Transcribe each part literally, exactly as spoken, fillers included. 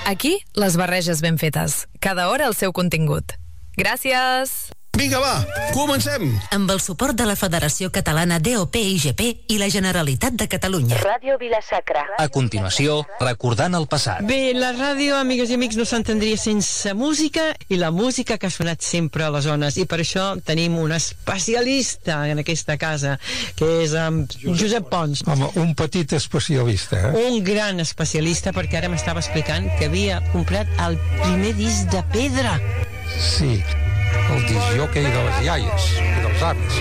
Aquí, les barreges ben fetes. Cada hora el seu contingut. Gràcies! Vinga, va, comencem! Amb el suport de la Federació Catalana D O P I G P i la Generalitat de Catalunya. Ràdio Vila-sacra. A continuació, recordant el passat. Bé, la ràdio, amigues i amics, no s'entendria sense música i la música que ha sonat sempre a les zones. I per això tenim un especialista en aquesta casa, que és um, Josep Pons. Home, un petit especialista, eh? Un gran especialista, perquè ara m'estava explicant que havia comprat el primer disc de pedra. Sí, el discjòquei de les iaies i dels avis.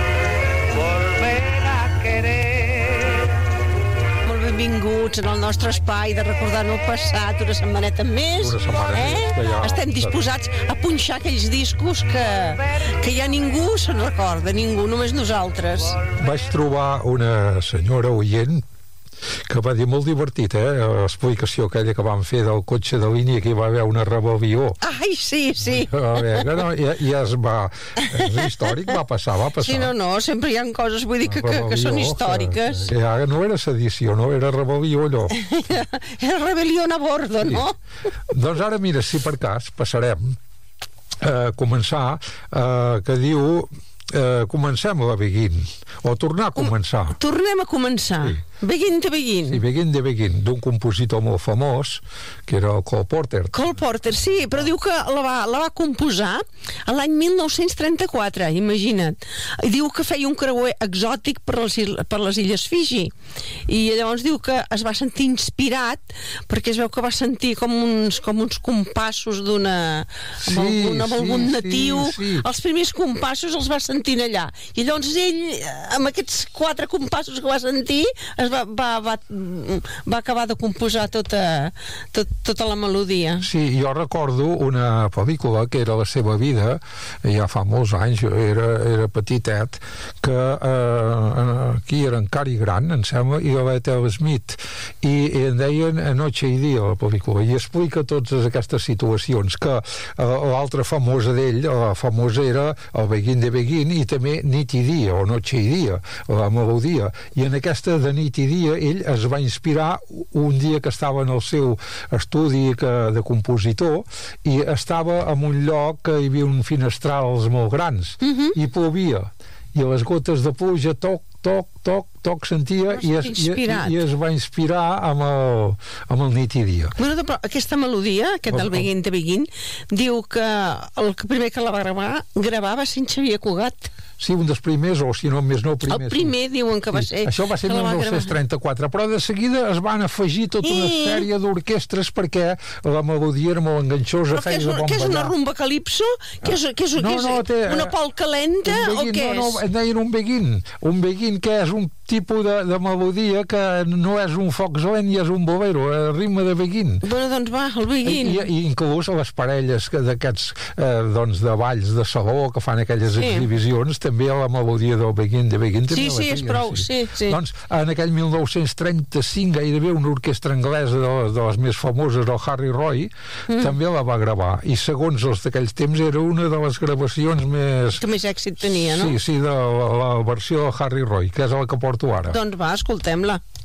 Molt benvinguts en el nostre espai de recordar el passat, una setmaneta més. Una setmana eh? més, que ja... Estem disposats a punxar aquells discos que, que ja ningú se'n recorda, ningú, només nosaltres. Vaig trobar una senyora oient que va dir molt divertit, eh? L'explicació aquella que vam fer del cotxe de línia, que hi va haver una rebel·lió. Ai, sí, sí. A veure, no, ja, ja es va... És històric, va passar, va passar. Sí, no, no, sempre hi ha coses, vull dir, que, que, que són històriques. Que, que ara no era sedició, no? Era rebel·lió, allò. Era rebel·lió a bordo, sí. No? Doncs ara, mira, si per cas passarem a començar, eh, que diu... Eh, comencem la Begin, o tornar a començar. Um, tornem a començar. Sí. Begin de Begin. Sí, Begin de Begin, d'un compositor molt famós, que era el Cole Porter. Cole Porter, sí, però diu que la va, la va composar l'any mil nou-cents trenta-quatre, imagina't. I diu que feia un creuer exòtic per les, per les illes Fiji. I llavors diu que es va sentir inspirat, perquè es veu que va sentir com uns, com uns compassos d'una... Sí, amb, amb algun sí, natiu. Sí, sí. Els primers compassos els va sentir allà. I llavors ell, amb aquests quatre compassos que va sentir, es va, va, va, va acabar de composar tota, tot, tota la melodia. Sí, jo recordo una pel·lícula que era la seva vida, ja fa molts anys, era, era petitet, que eh, aquí era en Cary Grant, em sembla, i la Ethel Smith, i, i en deien Noche i dia, la pel·lícula, i explica totes aquestes situacions, que eh, l'altra famosa d'ell, la famosa era el Begin de Begin, i també Nit i dia, o Noche i dia, la melodia, i en aquesta de Nit i dia ell es va inspirar un dia que estava en el seu estudi que, de compositor, i estava en un lloc que hi havia un finestrals molt grans, uh-huh. i plovia, i les gotes de pluja toc, toc, toc, toc sentia, i es, i, i es va inspirar amb el, amb el Nit i dia. Bueno, però aquesta melodia, aquest del Begin de Begin, diu que el primer que la va gravar, gravava sense Xavier Cugat. Sí, un dels primers, o si no, més no, el primer. El primer, sí. Diuen que va ser... Sí. Això va ser mil nou-cents trenta-quatre, però de seguida es van afegir tota una I... sèrie d'orquestres perquè la melodia era molt enganxosa, feia de bon ballar. Què és una rumba calipso? Què és, què és, no, què és no, té, una polca lenta o què és? No, no, en deien un Begin. Un Begin que és un tipus de, de melodia que no és un foxlent i és un bolero, el ritme de Begin. Bueno, doncs va, el Begin. I, i inclús a les parelles d'aquests eh, doncs de balls de saló que fan aquelles sí. exhibicions, també a la melodia del Begin de Begin. Sí, sí, és prou, sí, sí. Doncs en aquell mil nou-cents trenta-cinc gairebé una orquestra anglesa de, de les més famoses, el Harry Roy, mm. també la va gravar, i segons els d'aquells temps era una de les gravacions més... Que més èxit tenia, no? Sí, sí, de la, la versió del Harry Roy, que és la que porto ara. Doncs va, escoltem-la.